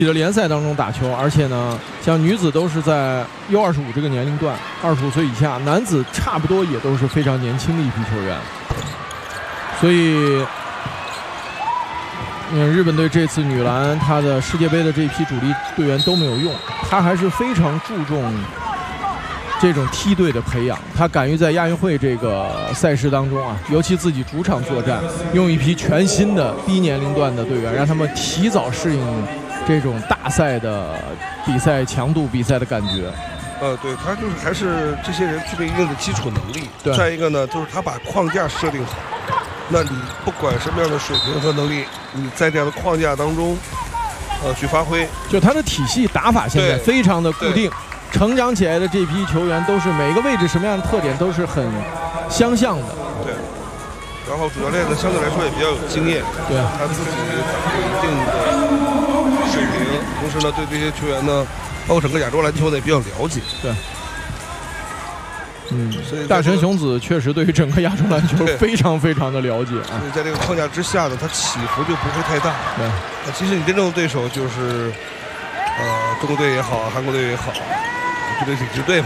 的联赛当中打球，而且呢，像女子都是在U25这个年龄段，25岁以下，男子差不多也都是非常年轻的一批球员。所以，日本队这次女篮，她的世界杯的这批主力队员都没有用，她还是非常注重这种梯队的培养。她敢于在亚运会这个赛事当中啊，尤其自己主场作战，用一批全新的低年龄段的队员，让他们提早适应这种大赛的比赛强度、比赛的感觉。 对，他就是还是这些人具备一定的基础能力。 对， 再一个呢，就是他把框架设定好。那你不管什么样的水平和能力，你在这样的框架当中，去发挥。 就他的体系打法现在非常的固定，成长起来的这批球员都是每个位置什么样的特点都是很相像的。 对。然后主教练呢，相对来说也比较有经验， 对， 他自己有一定的水平，同时呢，对这些球员呢，包括整个亚洲篮球呢也比较了解。 对。所以大神雄子确实对于整个亚洲篮球非常非常的了解啊。 所以在这个框架之下呢，他起伏就不会太大。 对。 那其实你真正的对手就是，中国队也好，韩国队也好，就这几支队嘛。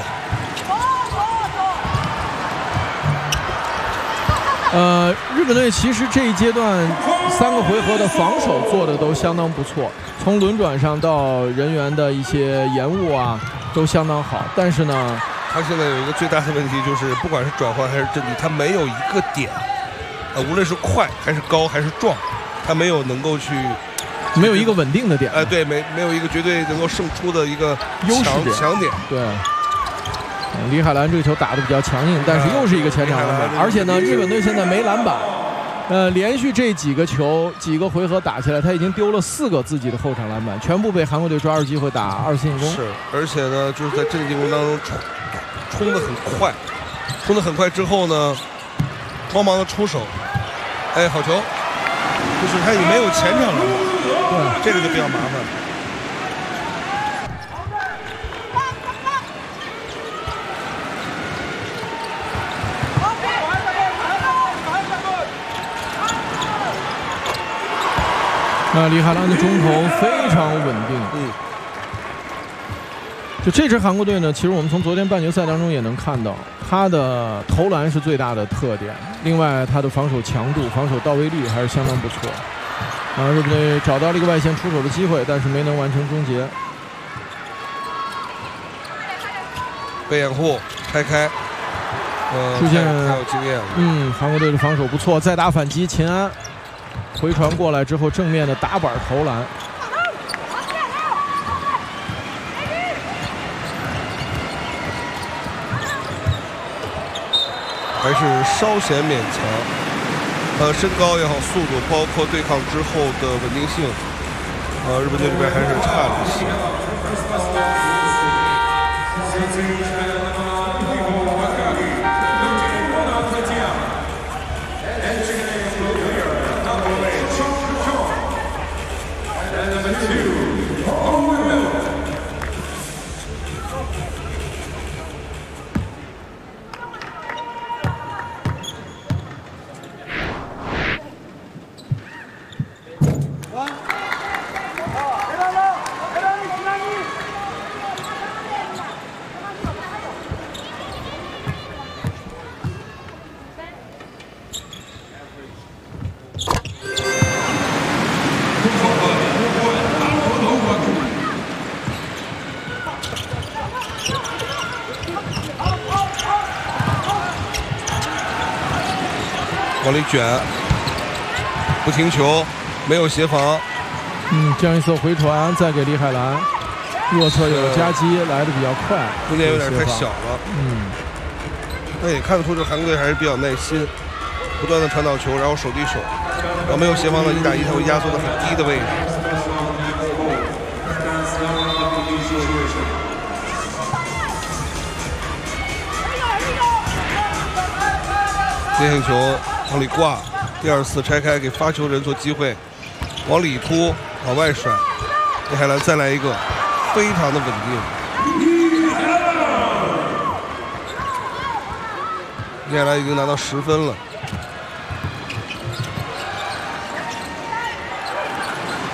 日本队其实这一阶段3个回合的防守做的都相当不错，从轮转上到人员的一些延误啊，都相当好。但是呢， 他现在有一个最大的问题，就是不管是转换还是阵地，他没有一个点，无论是快还是高还是壮，他没有能够去， 没有一个稳定的点。 对，没有一个绝对能够胜出的一个强点。 对。李海兰这个球打得比较强硬，但是又是一个前场篮板，而且呢，日本队现在没篮板。连续这几个球几个回合打起来，他已经丢了4个自己的后场篮板，全部被韩国队抓住机会打2次进攻。 是，而且呢，就是在阵地进攻当中冲得很快，冲得很快之后呢，慌忙的出手，好球，就是他也没有前场篮板， 对， 这个就比较麻烦。 李海兰的中投非常稳定。就这支韩国队呢，其实我们从昨天半决赛当中也能看到，他的投篮是最大的特点。另外，他的防守强度、防守到位率还是相当不错。日本队找到了一个外线出手的机会，但是没能完成终结。 被掩护，开， 出现太有经验了。 韩国队的防守不错，再打反击，秦安。回传过来之后，正面的打板投篮， 还是稍显勉强。身高也好，速度，包括对抗之后的稳定性，日本队这边还是差了一些。往里卷，不停球，没有协防。 这样一次回传，再给李海兰，右侧有夹击，来的比较快， 空间有点太小了。那也看得出这韩国队还是比较耐心，不断的传导球，然后手递手，然后没有协防的1打1，他会压缩的很低的位置。接应球往里挂，第2次拆开给发球人做机会，往里突，往外甩，李海兰再来一个，非常的稳定。李海兰已经拿到10分了。